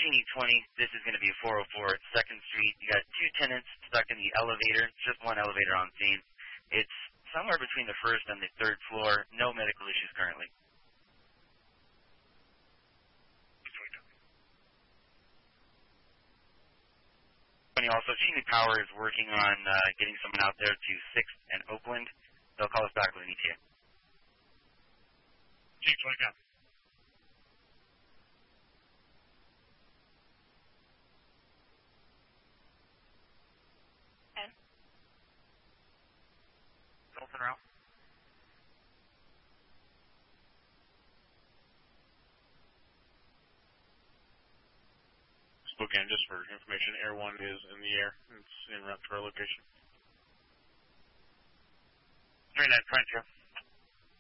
Cheney 20. This is going to be 404 2nd Street. You got two tenants stuck in the elevator. It's just one elevator on scene. It's somewhere between the first and the third floor. No medical issues currently. Also, Cheney Power is working on getting someone out there to 6th and Oakland. They'll call us back with an ETA. Cheney 20 down. Dalton route. Spokane, just for information, Air 1 is in the air. It's en route to our location. 39, 22.